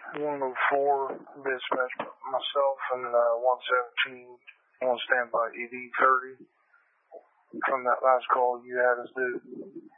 104, dispatch myself, and 117, on standby ED 30 from that last call you had us do.